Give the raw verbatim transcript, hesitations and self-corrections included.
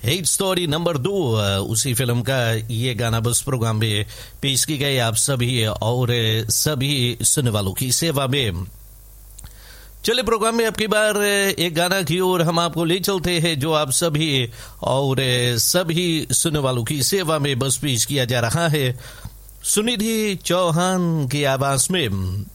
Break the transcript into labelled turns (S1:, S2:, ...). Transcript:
S1: Hate story number दो उसी film का ये गाना बस प्रोग्राम में पेश की गई आप सभी और सभी सुनने वालों की सेवा में। चलिए प्रोग्राम में अब की बार एक गाना की ओर हम आपको ले चलते हैं जो आप सभी और सभी सुनने वालों की सेवा में बस पेश किया जा रहा है। सुनिधि चौहान की आवाज में